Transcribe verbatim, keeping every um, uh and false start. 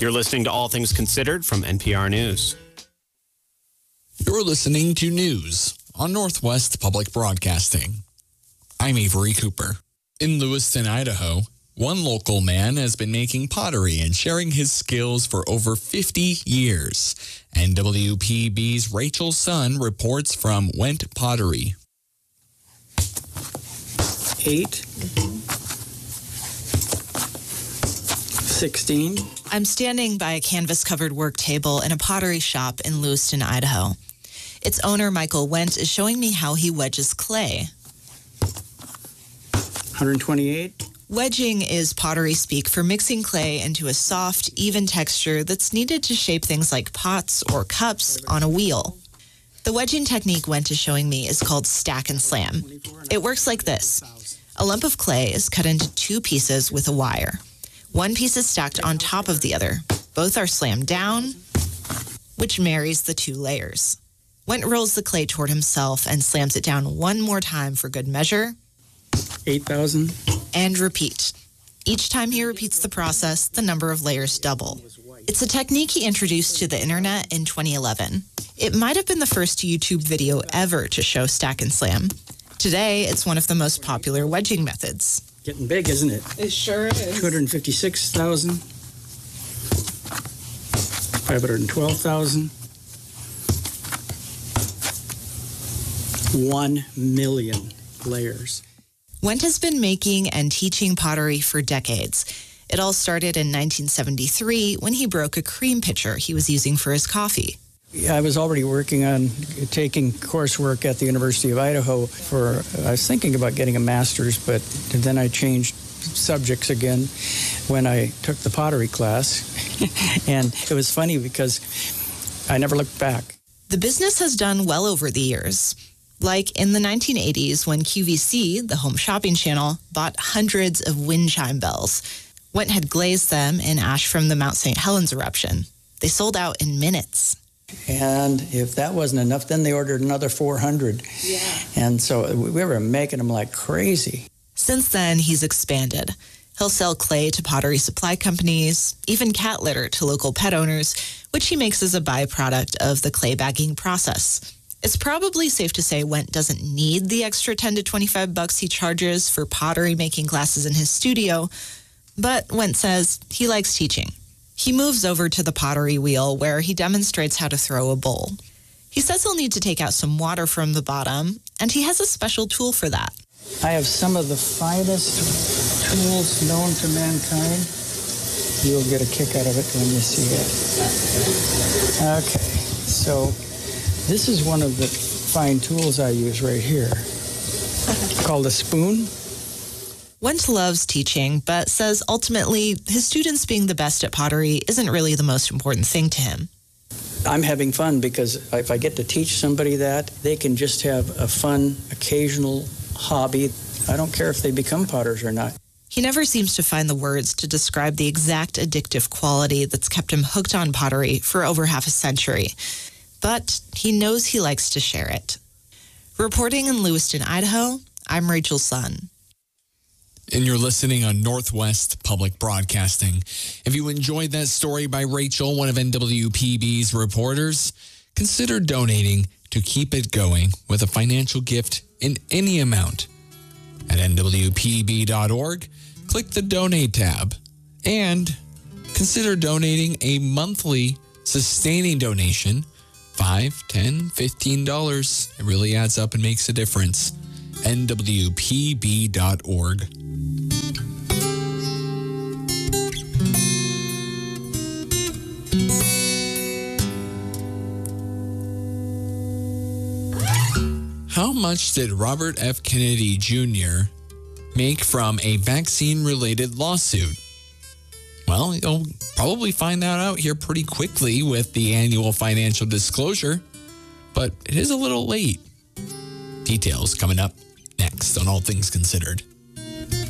You're listening to All Things Considered from N P R News. You're listening to news on Northwest Public Broadcasting. I'm Avery Cooper. In Lewiston, Idaho, one local man has been making pottery and sharing his skills for over fifty years. N W P B's Rachel Sun reports from Went Pottery. Eight. sixteen. I'm standing by a canvas-covered work table in a pottery shop in Lewiston, Idaho. Its owner, Michael Wendt, is showing me how he wedges clay. one hundred twenty-eight. Wedging is pottery speak for mixing clay into a soft, even texture that's needed to shape things like pots or cups on a wheel. The wedging technique Wendt is showing me is called stack and slam. It works like this. A lump of clay is cut into two pieces with a wire. One piece is stacked on top of the other. Both are slammed down, which marries the two layers. Wendt rolls the clay toward himself and slams it down one more time for good measure. eight thousand. And repeat. Each time he repeats the process, the number of layers double. It's a technique he introduced to the internet in twenty eleven. It might have been the first YouTube video ever to show stack and slam. Today, it's one of the most popular wedging methods. Getting big, isn't it? It sure is. two hundred fifty-six thousand. five hundred twelve thousand. One million layers. Wendt has been making and teaching pottery for decades. It all started in nineteen seventy-three when he broke a cream pitcher he was using for his coffee. Yeah, I was already working on taking coursework at the University of Idaho for, I was thinking about getting a master's, but then I changed subjects again when I took the pottery class. And it was funny because I never looked back. The business has done well over the years. Like in the nineteen eighties when Q V C, the home shopping channel, bought hundreds of wind chime bells. Wendt had glazed them in ash from the Mount Saint Helens eruption. They sold out in minutes. And if that wasn't enough, then they ordered another four hundred. Yeah. And so we were making them like crazy. Since then, he's expanded. He'll sell clay to pottery supply companies, even cat litter to local pet owners, which he makes as a byproduct of the clay bagging process. It's probably safe to say Wendt doesn't need the extra ten to twenty-five bucks he charges for pottery making classes in his studio, but Wendt says he likes teaching. He moves over to the pottery wheel where he demonstrates how to throw a bowl. He says he'll need to take out some water from the bottom, and he has a special tool for that. I have some of the finest tools known to mankind. You'll get a kick out of it when you see it. Okay, so this is one of the fine tools I use right here, called a spoon. Wendt loves teaching, but says ultimately his students being the best at pottery isn't really the most important thing to him. I'm having fun because if I get to teach somebody that, they can just have a fun, occasional hobby. I don't care if they become potters or not. He never seems to find the words to describe the exact addictive quality that's kept him hooked on pottery for over half a century. But he knows he likes to share it. Reporting in Lewiston, Idaho, I'm Rachel Sun. And you're listening on Northwest Public Broadcasting. If you enjoyed that story by Rachel, one of N W P B's reporters, consider donating to keep it going with a financial gift in any amount. At N W P B dot org, click the Donate tab and consider donating a monthly sustaining donation, five dollars, ten dollars, fifteen dollars. It really adds up and makes a difference. N W P B dot org. How much did Robert F. Kennedy Junior make from a vaccine-related lawsuit? Well, you'll probably find that out here pretty quickly with the annual financial disclosure, but it is a little late. Details coming up next on All Things Considered.